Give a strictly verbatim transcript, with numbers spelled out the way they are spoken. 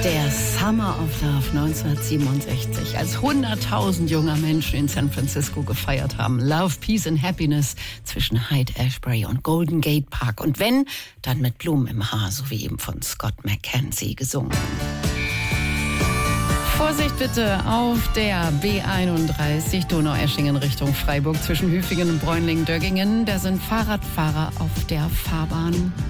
Der Summer of Love neunzehnhundertsiebenundsechzig, als hunderttausend junger Menschen in San Francisco gefeiert haben. Love, Peace and Happiness zwischen Haight-Ashbury und Golden Gate Park. Und wenn, dann mit Blumen im Haar, so wie eben von Scott McKenzie gesungen. Vorsicht bitte auf der B einunddreißig Donaueschingen Richtung Freiburg zwischen Hüfingen und Bräunlingen-Döggingen. Da sind Fahrradfahrer auf der Fahrbahn.